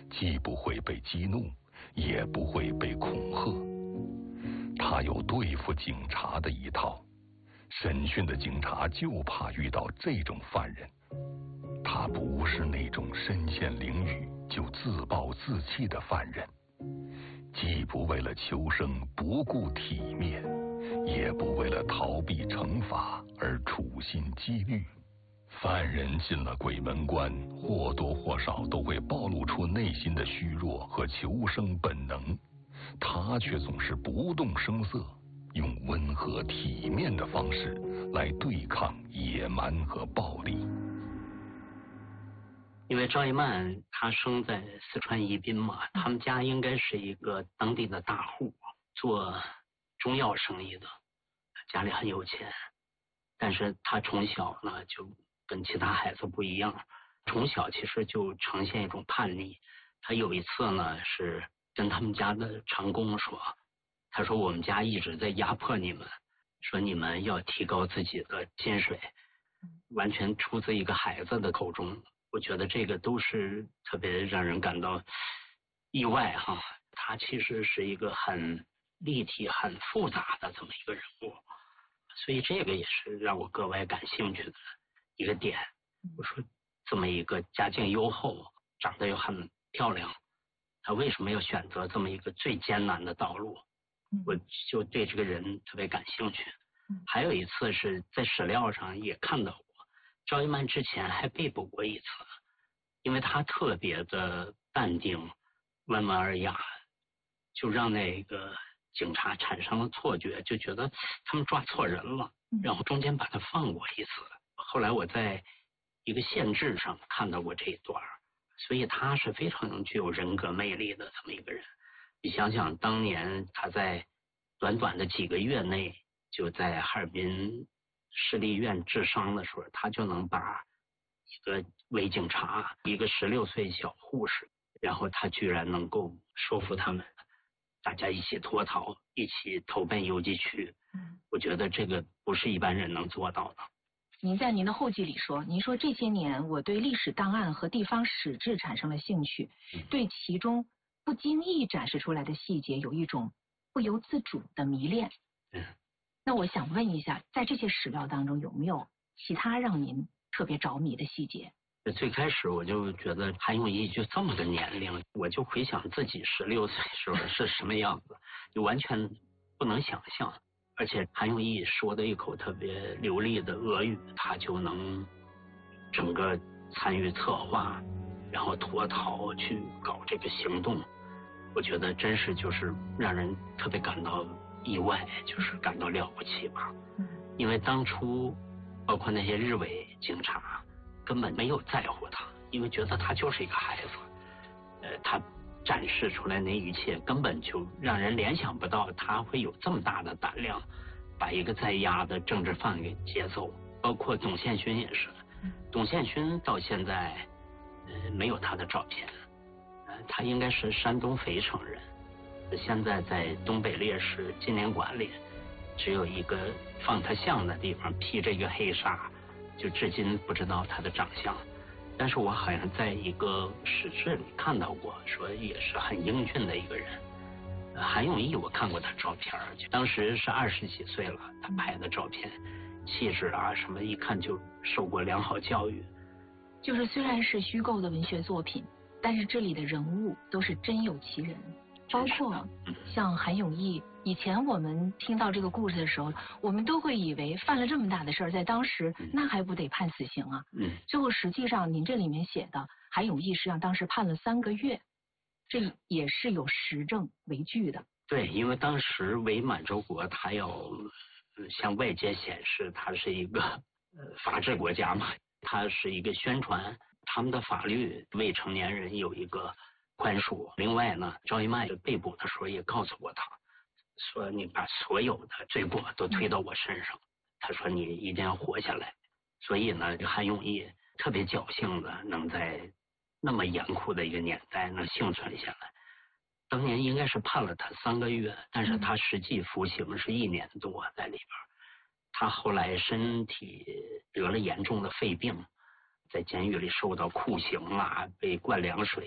既不会被激怒，也不会被恐吓。他有对付警察的一套，审讯的警察就怕遇到这种犯人。他不是那种身陷囹圄就自暴自弃的犯人，既不为了求生不顾体面，也不为了逃避惩罚而处心积虑。犯人进了鬼门关，或多或少都会暴露出内心的虚弱和求生本能，他却总是不动声色，用温和体面的方式来对抗野蛮和暴力。 因为赵一曼他生在四川宜宾嘛，他们家应该是一个当地的大户，做中药生意的，家里很有钱。但是他从小呢就跟其他孩子不一样，从小其实就呈现一种叛逆。他有一次呢是跟他们家的长工说，他说我们家一直在压迫你们，说你们要提高自己的薪水，完全出自一个孩子的口中。我觉得这个都是特别让人感到意外哈。他其实是一个很立体很复杂的这么一个人物，所以这个也是让我格外感兴趣的一个点。我说这么一个家境优厚，长得又很漂亮，他为什么要选择这么一个最艰难的道路？我就对这个人特别感兴趣。还有一次是在史料上也看到过，赵一曼之前还被捕过一次，因为他特别的淡定温文尔雅，就让那个警察产生了错觉，就觉得他们抓错人了，然后中间把他放过一次。后来我在一个县志上看到过这一段，所以他是非常具有人格魅力的这么一个人。你想想当年他在短短的几个月内就在哈尔滨市立医院治伤的时候，他就能把一个伪警察，一个16岁小护士，然后他居然能够说服他们，大家一起脱逃，一起投奔游击区。我觉得这个不是一般人能做到的。 您在您的后记里说，您说这些年我对历史档案和地方史志产生了兴趣，对其中不经意展示出来的细节有一种不由自主的迷恋。那我想问一下，在这些史料当中有没有其他让您特别着迷的细节？ 最开始我就觉得韩永义就这么个年龄，我就回想自己16岁时候是什么样子，就完全不能想象。而且韩永义说的一口特别流利的俄语，他就能整个参与策划，然后脱逃去搞这个行动。我觉得真是就是让人特别感到意外，就是感到了不起吧。因为当初包括那些日伪警察根本没有在乎他，因为觉得他就是一个孩子。他展示出来那一切根本就让人联想不到他会有这么大的胆量把一个在押的政治犯给接走。包括董宪勋也是，董宪勋到现在没有他的照片。他应该是山东肥城人，现在在东北烈士纪念馆里只有一个放他像的地方，披着一个黑纱，就至今不知道他的长相。但是我好像在一个史志里看到过，说也是很英俊的一个人。韩永义我看过他照片，当时是20几岁了，他拍的照片，气质啊什么一看就受过良好教育。 就是虽然是虚构的文学作品，但是这里的人物都是真有其人，包括像韩永义。以前我们听到这个故事的时候，我们都会以为犯了这么大的事儿，在当时那还不得判死刑啊？最后实际上您这里面写的韩永义实际上当时判了3个月，这也是有实证为据的。 对，因为当时伪满洲国他要向外界显示他是一个法治国家嘛，他是一个宣传他们的法律未成年人有一个宽恕。另外呢，赵一曼被捕的时候也告诉过他，说你把所有的罪过都推到我身上，他说你一定要活下来。所以呢，韩永义特别侥幸的能在那么严酷的一个年代能幸存下来。当年应该是判了他3个月，但是他实际服刑是1年多在里边。他后来身体得了严重的肺病，在监狱里受到酷刑啊，被灌凉水。